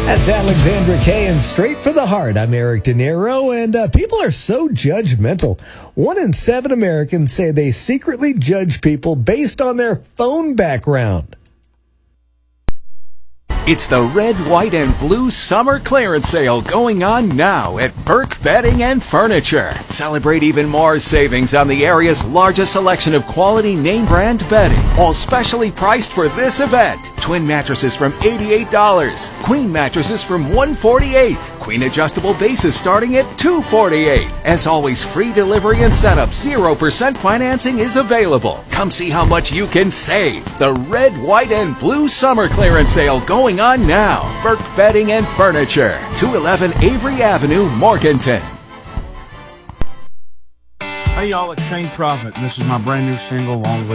That's Alexandra Kay and Straight for the Heart. I'm Eric De Niro, and people are so judgmental. 1 in 7 Americans say they secretly judge people based on their phone background. It's the red, white, and blue summer clearance sale going on now at Burke Bedding and Furniture. Celebrate even more savings on the area's largest selection of quality name brand bedding, all specially priced for this event. Twin mattresses from $88, queen mattresses from $148, queen adjustable bases starting at $248. As always, free delivery and setup, 0% financing is available. Come see how much you can save. The red, white, and blue summer clearance sale going on now. Burke Bedding and Furniture, 211 Avery Avenue, Morganton. Hey y'all, it's Shane Prophet, and this is my brand new single, Long Live